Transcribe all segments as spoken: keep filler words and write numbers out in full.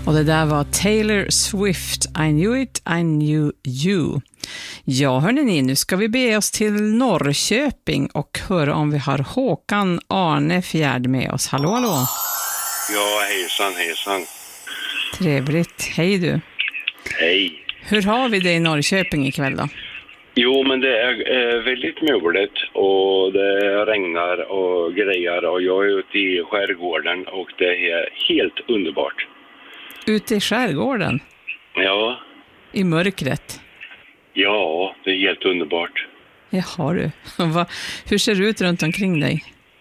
Och det där var Taylor Swift, I knew it, I knew you. Ja, hörni ni, nu ska vi be oss till Norrköping och höra om vi har Håkan Arne Fjärd med oss. Hallå, hallå. Ja, hejsan, hejsan. Trevligt. Hej du. Hej. Hur har vi det i Norrköping ikväll då? Jo, men det är eh, väldigt muligt och det regnar och grejer och jag är ute i skärgården och det är helt underbart. Ute i skärgården? Ja. I mörkret? Ja, det är helt underbart. Jaha du. Hur ser det ut runt omkring dig?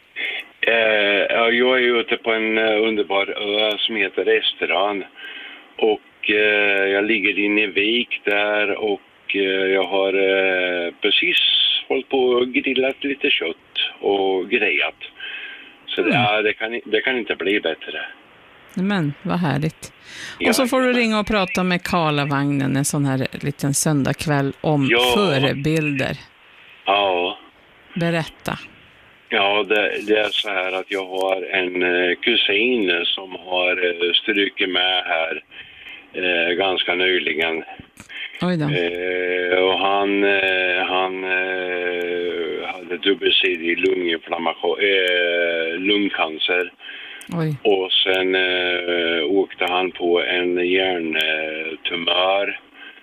Eh, jag är ute på en underbar ö som heter Esterön och eh, jag ligger inne i vik där och eh, jag har eh, precis hållit på och grillat lite kött och grejat. Så mm. det, ja, det, kan, det kan inte bli bättre. Men vad härligt. Ja, och så får du ja. ringa och prata med Karlavagnen en sån här liten söndagkväll om ja. förebilder. Ja. Berätta. Ja, det, det är så här att jag har en eh, kusin som har eh, strykit med här eh, ganska nyligen. Oj då. Eh, och han, eh, han eh, hade dubbelsidig lunginflammation, eh, lungcancer. Oj. Och sen eh, åkte han på en hjärntumör.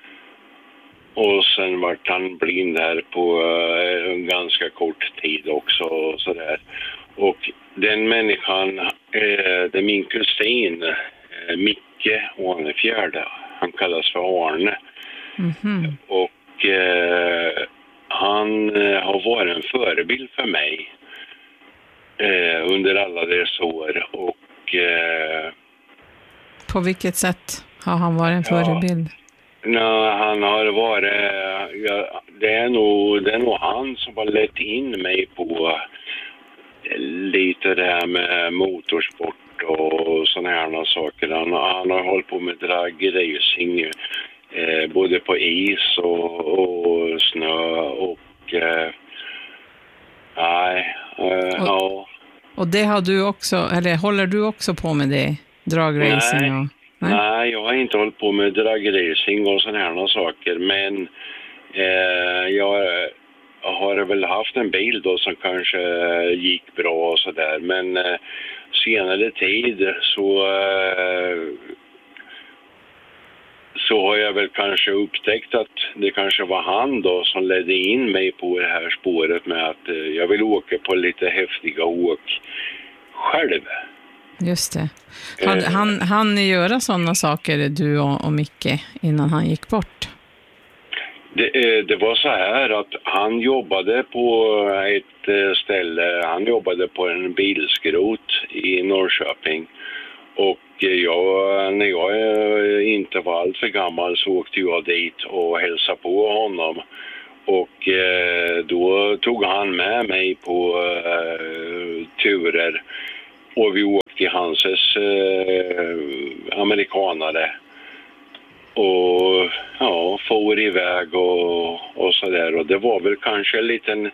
Och sen var han blind här på eh, en ganska kort tid också. Och, så där. Och den människan, eh, det är min kusin, eh, Micke Arnefjärd. Han kallas för Arne. Mm-hmm. Och eh, han eh, har varit en förebild för mig. Eh, under alla dessa år och eh, på vilket sätt har han varit en förebild? Ja, no, han har varit ja, det är nog det är nog han som har lett in mig på eh, lite det här med motorsport och såna här saker. Han, han har hållit på med dragracing eh, både på is och, och snö och eh, nej Uh, och, ja. och det har du också, eller håller du också på med det? Dragracing? Nej, och, nej? nej, jag har inte hållit på med dragracing och sådana här saker. Men eh, jag har väl haft en bil då som kanske gick bra och sådär. Men eh, senare tid så... Eh, så har jag väl kanske upptäckt att det kanske var han då som ledde in mig på det här spåret med att eh, jag vill åka på lite häftiga åk själv. Just det. Han, eh, han, han göra sådana saker, du och, och Micke, innan han gick bort? Det, eh, det var så här att han jobbade på ett ställe, han jobbade på en bilskrot i Norrköping. Och jag, när jag inte var allt för gammal så åkte jag dit och hälsade på honom. Och eh, då tog han med mig på eh, turer. Och vi åkte i hans eh, amerikanare. Och ja, for iväg och, och sådär. Och det var väl kanske en liten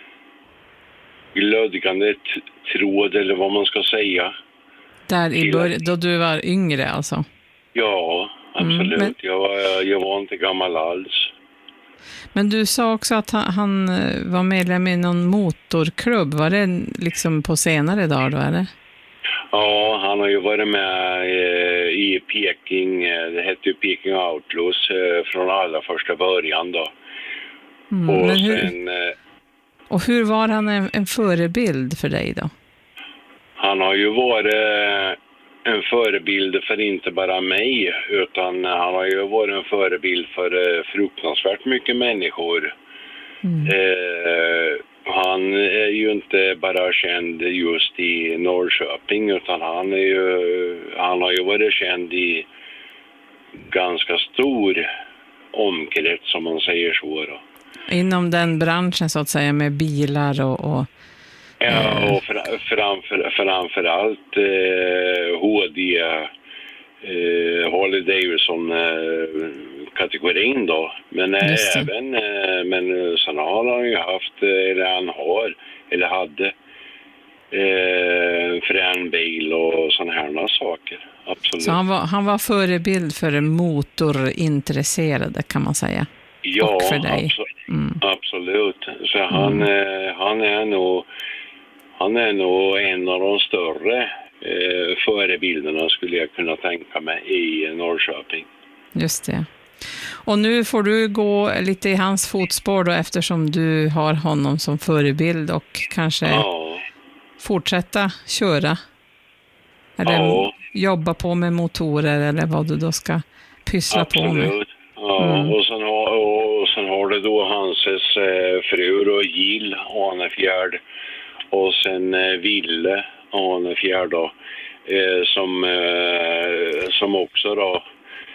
glödgande t- tråd eller vad man ska säga. Där i början, då du var yngre alltså? Ja, absolut. Mm, men... jag, var, jag var inte gammal alls. Men du sa också att han, han var medlem i någon motorklubb. Var det liksom på senare dagar då, eller? Ja, han har ju varit med i Peking. Det hette ju Peking Outlaws från allra första början då. Mm, och, men hur, sen, och hur var han en, en förebild för dig då? Han har ju varit en förebild för inte bara mig, utan han har ju varit en förebild för fruktansvärt mycket människor. Mm. Eh, han är ju inte bara känd just i Norrköping, utan han, är ju, han har ju varit känd i ganska stor omkrets, som man säger så då. Inom den branschen så att säga, med bilar och... och... Ja, och framför, framför, framför allt eh, H D, eh, Harley Davidson-kategorin eh, då. Men eh, även, eh, men sen har han ju haft, eller han har, eller hade, eh, frän bil och såna sådana här saker. Absolut. Så han var, han var förebild för motorintresserade, kan man säga. Ja, och för dig. Abso- mm. absolut. Så han, Mm. eh, han är nog han är nog en av de större eh, förebilderna, skulle jag kunna tänka mig, i Norrköping. Just det. Och nu får du gå lite i hans fotspår då, eftersom du har honom som förebild, och kanske Ja. fortsätta köra. Eller Ja. jobba på med motorer, eller vad du då ska pyssla på med. Absolut. Ja, Mm. och, sen har, och sen har det då hans eh, fru och Gill Arnefjärd, och sen eh, Ville Arnefjärd då, eh, som, eh, som också då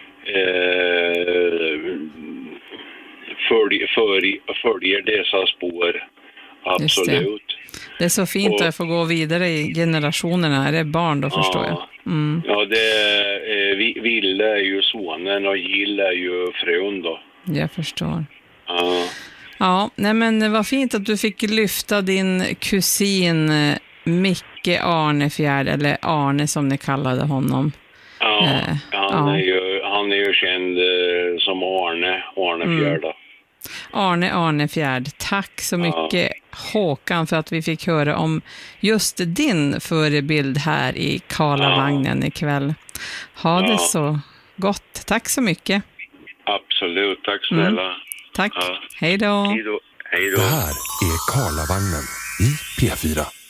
eh, följ, följ, följer dessa spår. Absolut. Det är så fint Och- att få gå vidare i generationerna. Är det barn då, förstår jag? Mm. Ja, det, eh, Vi- Ville är ju sonen och Gill är ju frun då. Jag förstår. Ja. Ja, nej men vad fint att du fick lyfta din kusin eh, Micke Arnefjärd, eller Arne som ni kallade honom. Ja, Eh, han, ja. Är ju, han är ju känd eh, som Arne, Arnefjärd. Mm. Arne Arnefjärd, tack så mycket Håkan för att vi fick höra om just din förebild här i Karlavagnen ikväll. Ha det Ja. så gott. Tack så mycket. Absolut, tack snälla. Tack. Ja. Hej då. Hej då. Hej då. Det här är Karlavagnen i P fyra.